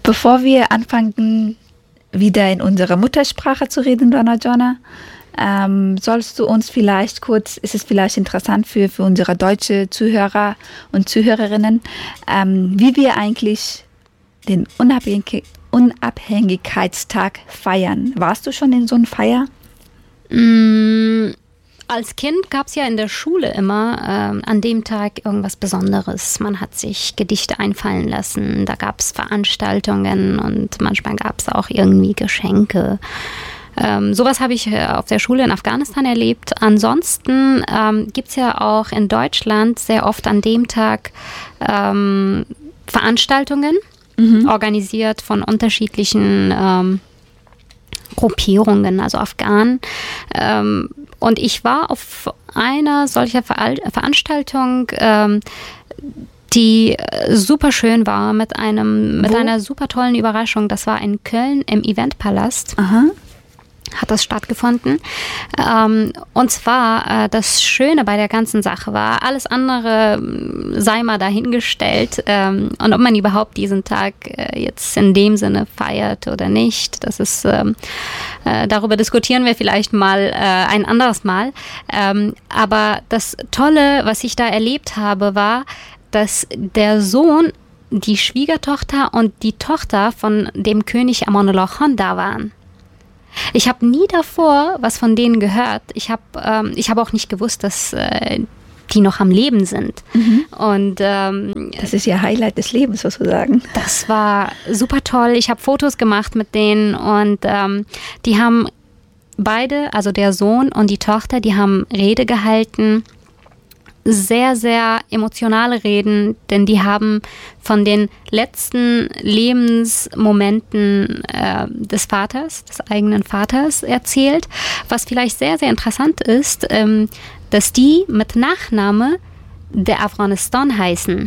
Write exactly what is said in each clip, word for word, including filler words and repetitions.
Bevor wir anfangen, wieder in unserer Muttersprache zu reden, Donna Jonna, ähm, sollst du uns vielleicht kurz, ist es vielleicht interessant für, für unsere deutsche Zuhörer und Zuhörerinnen, ähm, wie wir eigentlich den Unabhängig- Unabhängigkeitstag feiern. Warst du schon in so einer Feier? Mm, als Kind gab es ja in der Schule immer ähm, an dem Tag irgendwas Besonderes. Man hat sich Gedichte einfallen lassen, da gab es Veranstaltungen und manchmal gab es auch irgendwie Geschenke. Ähm, sowas habe ich äh, auf der Schule in Afghanistan erlebt. Ansonsten ähm, gibt es ja auch in Deutschland sehr oft an dem Tag ähm, Veranstaltungen, mhm. organisiert von unterschiedlichen ähm, Gruppierungen, also Afghanen. Ähm, und ich war auf einer solcher Ver- Veranstaltung, ähm, die super schön war, mit einem, mit einer super tollen Überraschung. Das war in Köln im Eventpalast. Aha. Hat das stattgefunden. Ähm, und zwar, äh, das Schöne bei der ganzen Sache war, alles andere äh, sei mal dahingestellt ähm, und ob man überhaupt diesen Tag äh, jetzt in dem Sinne feiert oder nicht, das ist, ähm, äh, darüber diskutieren wir vielleicht mal äh, ein anderes Mal. Ähm, aber das Tolle, was ich da erlebt habe, war, dass der Sohn, die Schwiegertochter und die Tochter von dem König Amanullah Khan da waren. Ich habe nie davor was von denen gehört. Ich habe ähm, ich hab auch nicht gewusst, dass äh, die noch am Leben sind. Mhm. Und ähm, das ist ihr Highlight des Lebens sozusagen. Das war super toll. Ich habe Fotos gemacht mit denen und ähm, die haben beide, also der Sohn und die Tochter, die haben Rede gehalten. Sehr, sehr emotionale Reden, denn die haben von den letzten Lebensmomenten äh, des Vaters, des eigenen Vaters erzählt. Was vielleicht sehr, sehr interessant ist, ähm, dass die mit Nachname der Afghanistan heißen.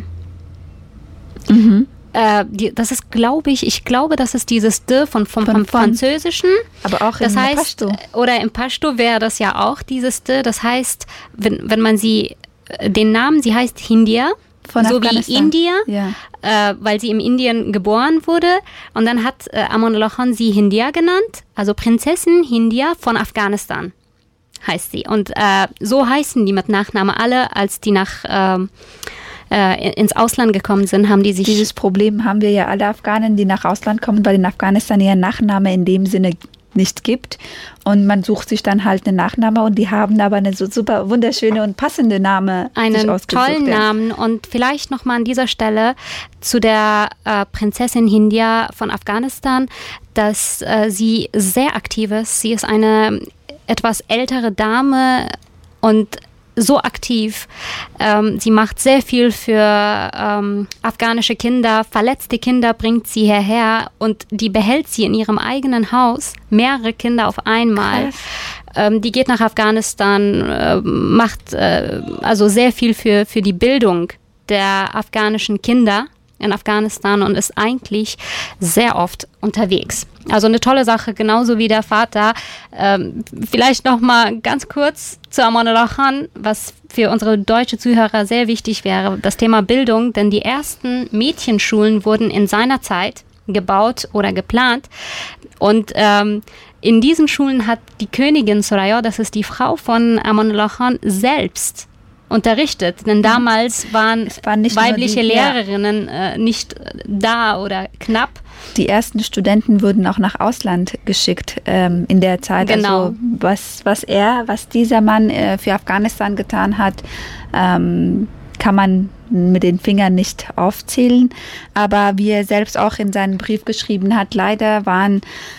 Mhm. Äh, die, das ist, glaube ich, ich glaube, das ist dieses D von, vom, vom von, Französischen. Aber auch das im heißt, Pashto. Oder im Pashto wäre das ja auch dieses D. Das heißt, wenn, wenn man sie den Namen, sie heißt Hindia, von so wie India, ja. äh, weil sie in Indien geboren wurde. Und dann hat äh, Amanullah Khan sie Hindia genannt, also Prinzessin Hindia von Afghanistan heißt sie. Und äh, so heißen die mit Nachname alle, als die nach äh, äh, ins Ausland gekommen sind, haben die sich... Dieses Problem haben wir ja alle Afghanen, die nach Ausland kommen, weil in Afghanistan ihren Nachname in dem Sinne nicht gibt und man sucht sich dann halt einen Nachname und die haben aber eine so super wunderschöne und passende Name einen ausgesucht, tollen ja. Namen und vielleicht nochmal an dieser Stelle zu der äh, Prinzessin Hindia von Afghanistan, dass äh, sie sehr aktiv ist. Sie ist eine etwas ältere Dame und so aktiv. Ähm, sie macht sehr viel für ähm, afghanische Kinder. Verletzte Kinder bringt sie hierher und die behält sie in ihrem eigenen Haus. Mehrere Kinder auf einmal. Ähm, die geht nach Afghanistan, äh, macht äh, also sehr viel für, für die Bildung der afghanischen Kinder in Afghanistan und ist eigentlich sehr oft unterwegs. Also eine tolle Sache, genauso wie der Vater. Ähm, vielleicht noch mal ganz kurz zu Amanullah Khan, was für unsere deutsche Zuhörer sehr wichtig wäre, das Thema Bildung, denn die ersten Mädchenschulen wurden in seiner Zeit gebaut oder geplant und ähm, in diesen Schulen hat die Königin Soraya, das ist die Frau von Amanullah Khan, selbst unterrichtet, denn damals waren war weibliche die, Lehrerinnen ja. äh, nicht da oder knapp. Die ersten Studenten wurden auch nach Ausland geschickt ähm, in der Zeit. Genau. Also was, was er, was dieser Mann äh, für Afghanistan getan hat, ähm, kann man mit den Fingern nicht aufzählen. Aber wie er selbst auch in seinem Brief geschrieben hat, leider waren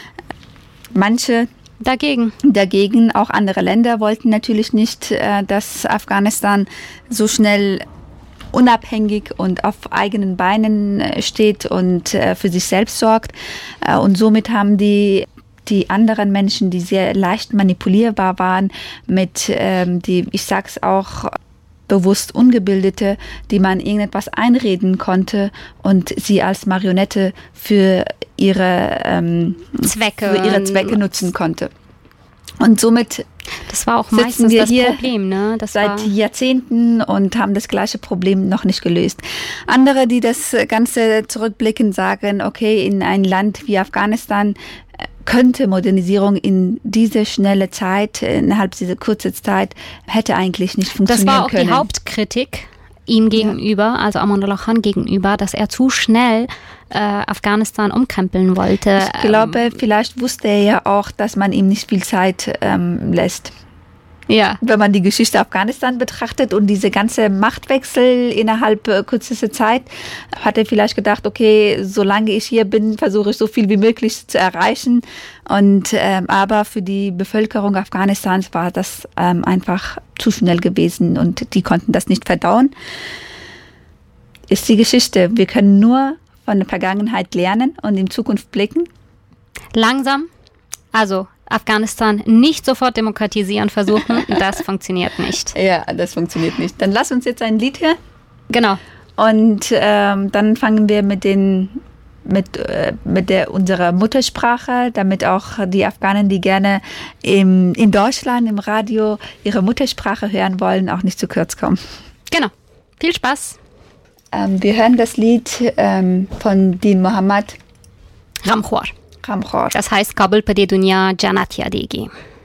manche Dagegen. Dagegen, auch andere Länder wollten natürlich nicht, äh, dass Afghanistan so schnell unabhängig und auf eigenen Beinen äh, steht und äh, für sich selbst sorgt. Äh, und somit haben die die anderen Menschen, die sehr leicht manipulierbar waren, mit ähm, die, ich sag's auch bewusst Ungebildete, die man irgendetwas einreden konnte und sie als Marionette für ihre, ähm, Zwecke. für ihre Zwecke nutzen konnte. Und somit Das war auch meistens das Problem, ne? Das seit war Jahrzehnten und haben das gleiche Problem noch nicht gelöst. Andere, die das Ganze zurückblicken, sagen, okay, in ein Land wie Afghanistan könnte Modernisierung in diese schnelle Zeit, innerhalb dieser kurzen Zeit, hätte eigentlich nicht funktionieren können. Das war auch können. die Hauptkritik ihm gegenüber, ja. also Amanullah Khan gegenüber, dass er zu schnell äh, Afghanistan umkrempeln wollte. Ich glaube, ähm, vielleicht wusste er ja auch, dass man ihm nicht viel Zeit ähm, lässt. Ja. Wenn man die Geschichte Afghanistan betrachtet und diese ganze Machtwechsel innerhalb äh, kürzester Zeit, hat er vielleicht gedacht, okay, solange ich hier bin, versuche ich so viel wie möglich zu erreichen. Und ähm, aber für die Bevölkerung Afghanistans war das ähm, einfach zu schnell gewesen und die konnten das nicht verdauen. Ist die Geschichte. Wir können nur von der Vergangenheit lernen und in Zukunft blicken. Langsam, also Afghanistan nicht sofort demokratisieren versuchen, das funktioniert nicht. Ja, das funktioniert nicht. Dann lass uns jetzt ein Lied hören. Genau. Und ähm, dann fangen wir mit den mit äh, mit der unserer Muttersprache, damit auch die Afghanen, die gerne im, in Deutschland im Radio ihre Muttersprache hören wollen, auch nicht zu kurz kommen. Genau. Viel Spaß. Ähm, wir hören das Lied ähm, von Din Mohammed. Ramkhwar. Ramkhwar. Das heißt Kabul Pade Dunya Janat Yadegi.